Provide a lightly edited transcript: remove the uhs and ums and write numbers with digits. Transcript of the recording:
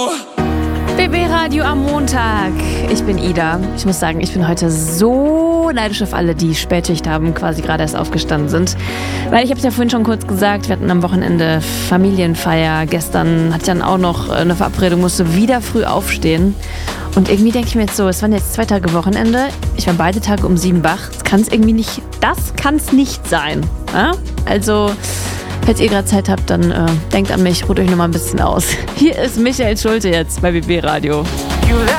BB Radio am Montag. Ich bin Ida. Ich muss sagen, ich bin heute so neidisch auf alle, die Spätschicht haben, quasi gerade erst aufgestanden sind. Weil ich habe es ja vorhin schon kurz gesagt, wir hatten am Wochenende Familienfeier. Gestern hatte ich dann auch noch eine Verabredung, musste wieder früh aufstehen. Und irgendwie denke ich mir jetzt so, es waren jetzt 2 Tage Wochenende. Ich war beide Tage um 7 wach. Das kann es nicht sein. Ja? Also, falls ihr gerade Zeit habt, dann denkt an mich, ruht euch noch mal ein bisschen aus. Hier ist Michael Schulte jetzt bei BB Radio.